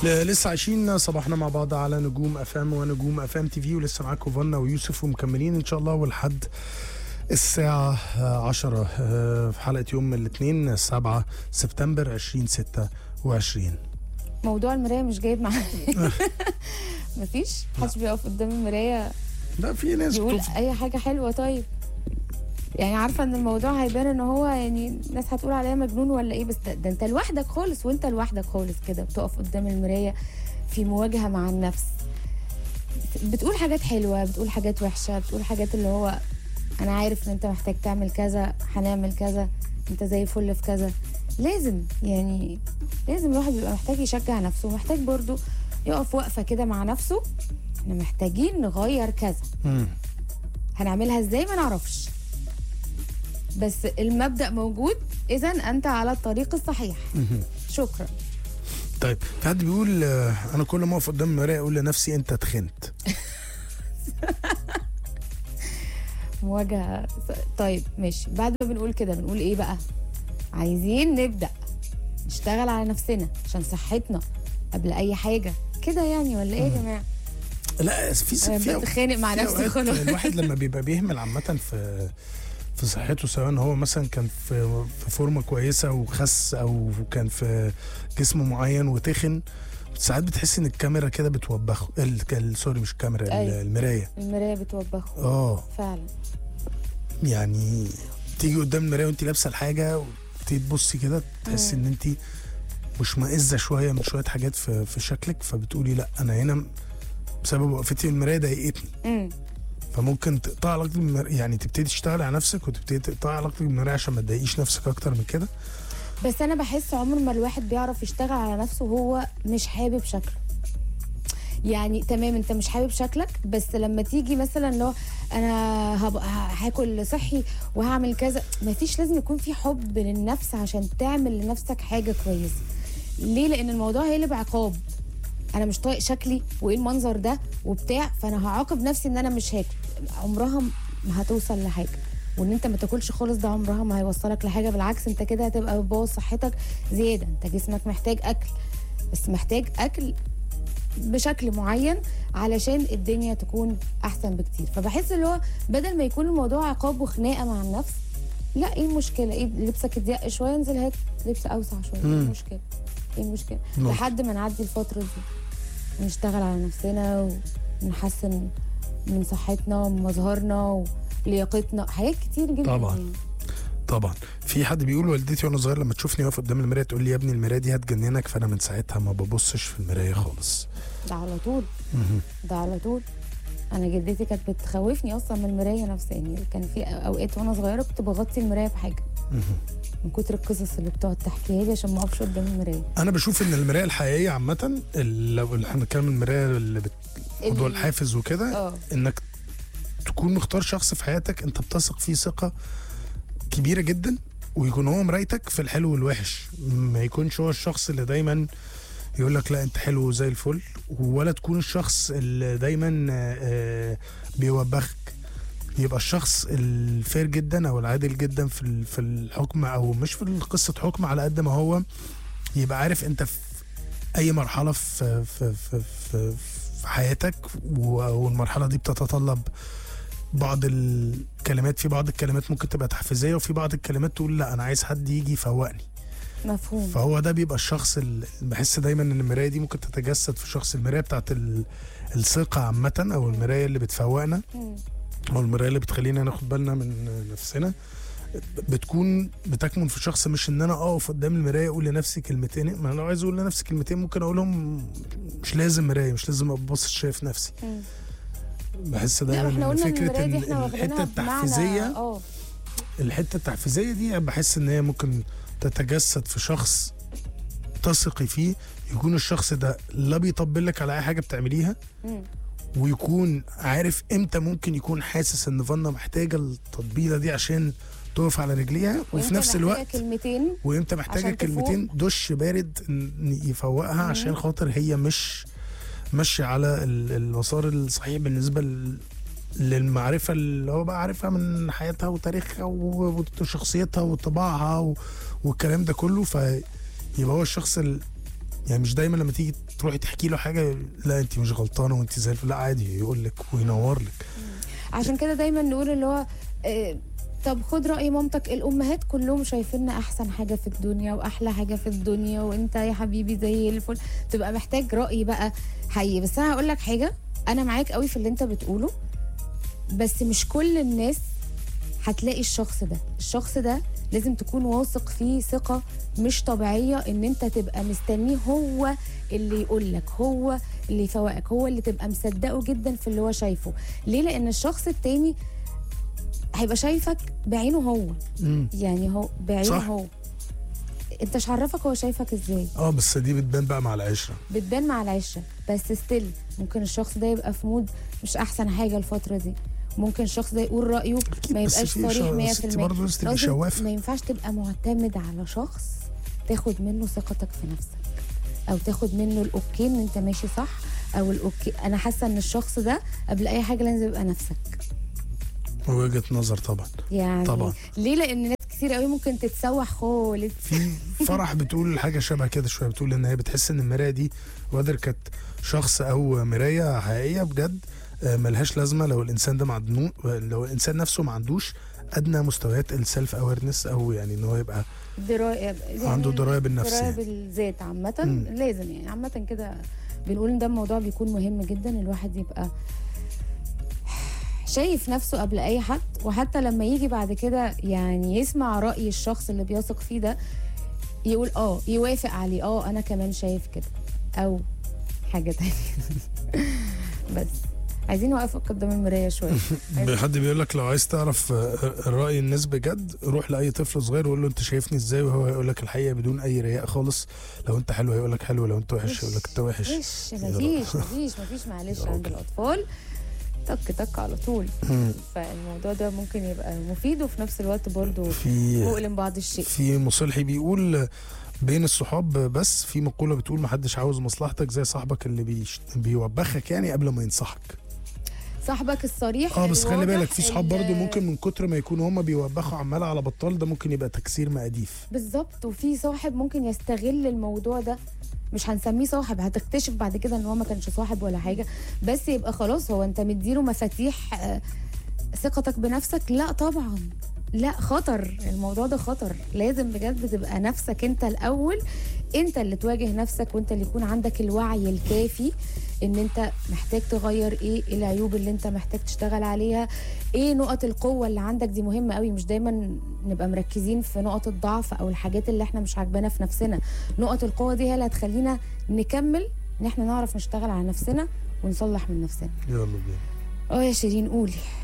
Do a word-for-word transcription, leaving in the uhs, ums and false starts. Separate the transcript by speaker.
Speaker 1: لسه عايشين صباحنا مع بعض على نجوم اف ام ونجوم اف ام تي في، ولسه معاكم فانا ويوسف ومكملين ان شاء الله ولحد الساعة عشرة في حلقة يوم الاثنين سبعة سبتمبر ألفين وستة وعشرين.
Speaker 2: موضوع المراية مش جايب معايا. مفيش محدش بيقف قدام المراية
Speaker 1: لا، في ناس
Speaker 2: يقول
Speaker 1: بتف...
Speaker 2: اي حاجة حلوة. طيب يعني عارفة ان الموضوع هيبان ان هو يعني ناس هتقول عليها مجنون ولا ايه، بس ده, ده انت لوحدك خالص، وانت لوحدك خالص كده بتقف قدام المراية في مواجهة مع النفس، بتقول حاجات حلوة، بتقول حاجات وحشة، بتقول حاجات اللي هو انا عارف ان انت محتاج تعمل كذا، هنعمل كذا، انت زي الفل في كذا. لازم يعني لازم الواحد بيبقى محتاج يشجع نفسه، ومحتاج برضو يقف وقفة كده مع نفسه. احنا محتاجين نغير كذا،
Speaker 1: مم.
Speaker 2: هنعملها ازاي ما نعرفش، بس المبدأ موجود، اذا انت على الطريق الصحيح. شكرا.
Speaker 1: طيب في حد بيقول آه، انا كل ما اقف قدام المرايه اقول لنفسي انت تخنت.
Speaker 2: مواجهة. طيب ماشي، بعد ما بنقول كده بنقول ايه بقى؟ عايزين نبدأ نشتغل على نفسنا عشان صحتنا قبل اي حاجة كده يعني، ولا ايه يا جماعة؟
Speaker 1: لا، في في
Speaker 2: بتخانق مع نفسي خلاص.
Speaker 1: الواحد لما بيبقى بيهمل عامة في في صحته، سواء هو مثلا كان في في فورمه كويسه وخس، او كان في جسم معين وتخن، ساعات بتحس ان الكاميرا كده بتوبخه. ال... سوري مش الكاميرا،
Speaker 2: أيوة.
Speaker 1: المرايه
Speaker 2: المرايه بتوبخه.
Speaker 1: اه
Speaker 2: فعلا.
Speaker 1: يعني تيجي قدام المرايه وانت لابسه الحاجه وتيجي تبصي كده تحسي ان انت مش مائزه شويه من شويه حاجات في في شكلك، فبتقولي لا انا هنا بسبب وقفتي المرايه ضايقتني.
Speaker 2: امم
Speaker 1: فممكن تقطع علاقتك بالمرايه، يعني تبتدي تشتغل على نفسك وتبتدي تقطع علاقتك بالمرايه عشان ما تضايقيش نفسك اكتر من كده.
Speaker 2: بس انا بحس عمر ما الواحد بيعرف يشتغل على نفسه وهو مش حابب شكله. يعني تمام انت مش حابب شكلك، بس لما تيجي مثلا لو انا هبقى هاكل صحي وهعمل كذا، مفيش، لازم يكون في حب للنفس عشان تعمل لنفسك حاجه كويسه. ليه؟ لان الموضوع هيقلب عقاب. انا مش طايق شكلي وايه المنظر ده وبتاع، فانا هعاقب نفسي ان انا مش هاكل. عمرها ما هتوصل لحاجه. وان انت ما تاكلش خالص ده عمرها ما هيوصلك لحاجه، بالعكس انت كده هتبقى بتبوظ صحتك زياده. انت جسمك محتاج اكل، بس محتاج اكل بشكل معين علشان الدنيا تكون احسن بكتير. فبحس اللي هو بدل ما يكون الموضوع عقاب وخناقه مع النفس، لا ايه المشكله؟ ايه لبسك ضيق شويه، انزل هات لبس اوسع شويه، ايه المشكله؟ ايه المشكله؟ لحد ما نعدي الفتره دي نشتغل على نفسنا ونحسن من صحتنا ومظهرنا ولياقتنا، حاجات كتير جدا.
Speaker 1: طبعا
Speaker 2: يعني.
Speaker 1: طبعا. في حد بيقول والدتي وانا صغير لما تشوفني واقف قدام المرايه تقول لي يا ابني المرايه دي هتجننك، فانا من ساعتها ما ببصش في المرايه خالص.
Speaker 2: ده على طول. ده على طول. انا جدتي كانت بتخوفني اصلا من المرايه نفسها، يعني كان في اوقات وانا صغيره كنت بغطي المرايه بحاجه من كتر القصص اللي بتقعد تحكيها لي عشان ما اقفش قدام المرايه.
Speaker 1: انا بشوف ان المرايه الحقيقيه عامه، لو احنا بنتكلم المرايه اللي بتوضع الحافز وكده،
Speaker 2: اه
Speaker 1: انك تكون مختار شخص في حياتك انت بتثق فيه ثقه كبيره جدا، ويكون هو مرايتك في الحلو والوحش، ما يكونش هو الشخص اللي دايما يقول لك لا انت حلو زي الفل، ولا تكون الشخص اللي دايما آه بيوبخك. يبقى الشخص الفير جدا او العادل جدا في في الحكم، او مش في قصه حكم، على قد ما هو يبقى عارف انت في اي مرحله في في في في, في حياتك، والمرحله دي بتتطلب بعض الكلمات. في بعض الكلمات ممكن تبقى تحفيزيه، وفي بعض الكلمات تقول لا انا عايز حد يجي يفوقني.
Speaker 2: مفهوم.
Speaker 1: فهو ده بيبقى الشخص اللي بحس دايما ان المرايه دي ممكن تتجسد في شخص. المرايه بتاعت الثقه عامه، او المرايه اللي بتفوقنا، او المرايه اللي بتخلينا ناخد بالنا من نفسنا، بتكون بتكمن في شخص. مش ان انا اقف قدام المرايه اقول لنفسي كلمتين، ما انا لو عايز اقول لنفسي كلمتين ممكن اقولهم، مش لازم مرايه، مش لازم ابص شايف نفسي.
Speaker 2: مم.
Speaker 1: بحس دايما ان فكره ان الحته التحفيزيه
Speaker 2: اه
Speaker 1: الحته التحفيزيه دي بحس ان هي ممكن تتجسد في شخص تثقي فيه، يكون الشخص ده لا بيطبل لك على اي حاجه بتعمليها،
Speaker 2: مم.
Speaker 1: ويكون عارف امتى ممكن يكون حاسس ان فانا محتاجه التطبيله دي عشان تقف على رجليها، وفي نفس الوقت
Speaker 2: كلمتين
Speaker 1: وامتى محتاجه كلمتين دش بارد يفوقها، مم. عشان خاطر هي مش ماشيه على المسار الصحيح بالنسبه للمعرفه اللي هو بقى عارفها من حياتها وتاريخها وشخصيتها وطباعها والكلام ده كله. فيبقى هو الشخص يعني مش دايما لما تيجي تروحي تحكي له حاجه لا انت مش غلطانه وانت زي الفل، لا عادي يقول لك وينور لك.
Speaker 2: عشان كده دايما نقول اللي هو آه، طب خد رأي مامتك. الأمهات كلهم شايفيننا أحسن حاجة في الدنيا وأحلى حاجة في الدنيا، وأنت يا حبيبي زي الفل. تبقى محتاج رأي بقى حقيقي. بس أنا هقول لك حاجة، أنا معاك قوي في اللي أنت بتقوله، بس مش كل الناس هتلاقي الشخص ده. الشخص ده لازم تكون واثق فيه ثقة مش طبيعية، ان انت تبقى مستنيه هو اللي يقولك، هو اللي يفوقك، هو اللي تبقى مصدقه جدا في اللي هو شايفه. ليه؟ لان الشخص التاني هيبقى شايفك بعينه هو.
Speaker 1: مم.
Speaker 2: يعني هو بعينه
Speaker 1: صح.
Speaker 2: هو، انت مش عرفك هو شايفك ازاي.
Speaker 1: اه بس دي بتبان بقى مع العشره.
Speaker 2: بتبان مع العشرة، بس ستيل ممكن الشخص ده يبقى في مود مش احسن حاجة الفترة دي. ممكن الشخص ده يقول رأيه
Speaker 1: أكيد،
Speaker 2: ما
Speaker 1: بس
Speaker 2: يبقاش
Speaker 1: في
Speaker 2: صريح
Speaker 1: شا-
Speaker 2: مية
Speaker 1: بس
Speaker 2: في
Speaker 1: انت
Speaker 2: المية.
Speaker 1: برضه لازم تبقي
Speaker 2: لازم-
Speaker 1: شوافه.
Speaker 2: ما ينفعش تبقى معتمد على شخص تاخد منه ثقتك في نفسك، او تاخد منه الاوكي ان انت ماشي صح، او الاوكي. انا حاسه ان الشخص ده قبل اي حاجه لازم يبقى نفسك.
Speaker 1: وجهه نظر طبعا.
Speaker 2: يعني
Speaker 1: طبعا.
Speaker 2: ليه؟ لان ناس كتير قوي ممكن تتسوح خالص.
Speaker 1: في فرح بتقول حاجه شبه كده شويه، بتقول ان هي بتحس ان المرايه دي وقدر كانت شخص او مرايه حقيقيه بجد آه، ملهاش لازمه لو الانسان ده معدنو، لو الانسان نفسه ما عندوش ادنى مستويات السيلف اويرنس، او يعني ان هو يبقى
Speaker 2: درايه يعني
Speaker 1: عنده درايه بالنفس
Speaker 2: درايه
Speaker 1: يعني.
Speaker 2: بالذات عامه.
Speaker 1: مم.
Speaker 2: لازم يعني عامه كده بنقول ان ده الموضوع بيكون مهم جدا، الواحد يبقى شايف نفسه قبل اي حد. وحتى لما يجي بعد كده يعني يسمع رأي الشخص اللي بيثق فيه ده، يقول اه يوافق عليه، اه انا كمان شايف كده، او حاجة تانية. بس عايزين نوقفك قدام المراية شوية.
Speaker 1: حد بيقول لك لو عايز تعرف آه، رأي الناس بجد، روح لأي طفل صغير وقول له انت شايفني ازاي، وهو هيقول لك الحقيقة بدون اي رياء خالص. لو انت حلو هيقول لك حلو، لو انت وحش هيقول لك انت وحش.
Speaker 2: مفيش مفيش مفيش مفيش معلش عند الأطفال تك تك على طول.
Speaker 1: مم.
Speaker 2: فالموضوع ده ممكن يبقى مفيد وفي نفس الوقت برضه
Speaker 1: في
Speaker 2: مؤلم بعض الشيء.
Speaker 1: في مصلحي بيقول بين الصحاب بس في مقولة بتقول محدش عاوز مصلحتك زي صاحبك اللي بيش بيوبخك يعني قبل ما ينصحك.
Speaker 2: صاحبك الصريح
Speaker 1: اه بس خلي
Speaker 2: الواضح
Speaker 1: بالك في صحاب
Speaker 2: ال-
Speaker 1: برضو ممكن من كتر ما يكونوا هما بيوبخوا عمال على بطال، ده ممكن يبقى تكسير مقاديف.
Speaker 2: بالظبط. وفي صاحب ممكن يستغل الموضوع ده، مش هنسميه صاحب، هتكتشف بعد كده ان هو ما كانش صاحب ولا حاجه، بس يبقى خلاص هو انت مديله مفاتيح آه، ثقتك بنفسك. لا طبعا، لا، خطر الموضوع ده، خطر. لازم بجد تبقى نفسك انت الاول، انت اللي تواجه نفسك، وانت اللي يكون عندك الوعي الكافي ان انت محتاج تغير ايه، إيه العيوب اللي انت محتاج تشتغل عليها، ايه نقط القوة اللي عندك. دي مهمة قوي، مش دايما نبقى مركزين في نقط الضعف او الحاجات اللي احنا مش عاجبانا في نفسنا. نقط القوة دي هي اللي هتخلينا نكمل ان احنا نعرف نشتغل على نفسنا ونصلح من نفسنا.
Speaker 1: يلا بينا.
Speaker 2: اه يا شيرين قولي.